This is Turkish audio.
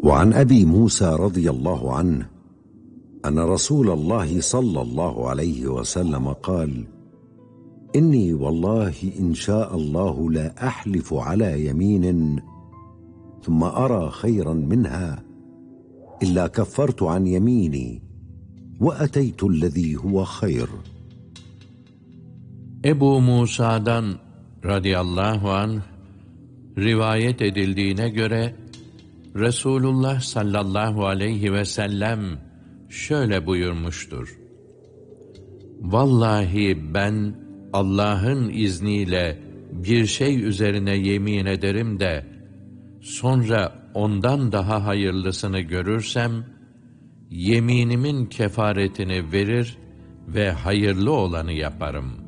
وعن أبي موسى رضي الله عنه أن رسول الله صلى الله عليه وسلم قال: إني والله إن شاء الله لا أحلف على يمين ثم أرى خيرا منها إلا كفرت عن يميني وأتيت الذي هو خير. Ebu Musa'dan radıyallahu anh rivayet edildiğine göre Resulullah sallallahu aleyhi ve sellem şöyle buyurmuştur: Vallahi ben Allah'ın izniyle bir şey üzerine yemin ederim de sonra ondan daha hayırlısını görürsem yeminimin kefaretini verir ve hayırlı olanı yaparım.